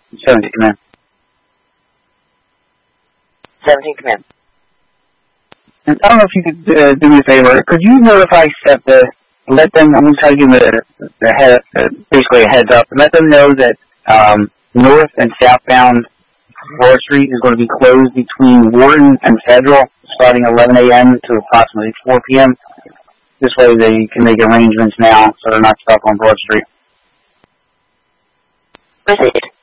17, come in. 17, come in. And I don't know if you could do me a favor. Could you notify SEP to let them, I'm going to try to give them basically a heads up, let them know that north and southbound Broad Street is going to be closed between Wharton and Federal starting 11 a.m. to approximately 4 p.m. This way they can make arrangements now so they're not stuck on Broad Street. Proceed.